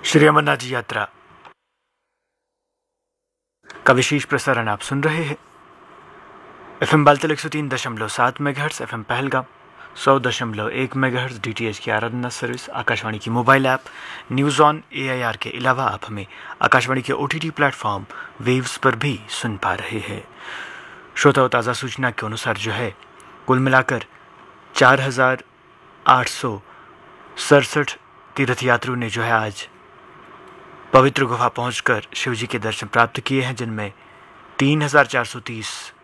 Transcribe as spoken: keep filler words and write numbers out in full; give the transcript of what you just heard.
श्री अमरनाथ जी यात्रा का विशेष प्रसारण आप सुन रहे हैं। एफ एम बालतल एक सौ तीन दशमलव सात मेगाहर्ट्ज, एफ एम पहलगाम सौ दशमलव एक मेगाहर्ट्ज, डी टी एच की आराधना सर्विस, आकाशवाणी की mobile app news on A I R के अलावा आप हमें आकाशवाणी के O T T platform waves पर भी सुन पा रहे हैं। श्रोता ताज़ा सूचना के अनुसार जो है कुल मिलाकर चार हजार आठ सौ सड़सठ तीर्थयात्रियों ने जो है आज पवित्र गुफा पहुंचकर शिवजी के दर्शन प्राप्त किए हैं, जिनमें तीन हजार चार सौ तीस